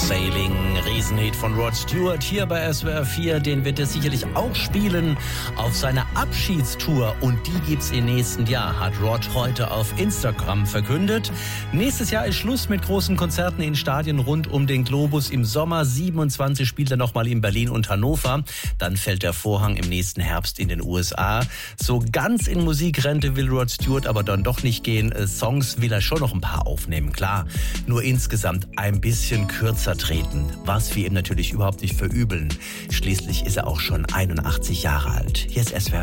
Sailing, Riesenhit von Rod Stewart hier bei SWR 4. Den wird er sicherlich auch spielen auf seiner Abschiedstour. Und die gibt's im nächsten Jahr, hat Rod heute auf Instagram verkündet. Nächstes Jahr ist Schluss mit großen Konzerten in Stadien rund um den Globus. Im Sommer 27 spielt er nochmal in Berlin und Hannover. Dann fällt der Vorhang im nächsten Herbst in den USA. So ganz in Musikrente will Rod Stewart aber dann doch nicht gehen. Songs will er schon noch ein paar aufnehmen, klar. Nur insgesamt ein bisschen kürzer treten, was wir ihm natürlich überhaupt nicht verübeln. Schließlich ist er auch schon 81 Jahre alt. Hier ist SWR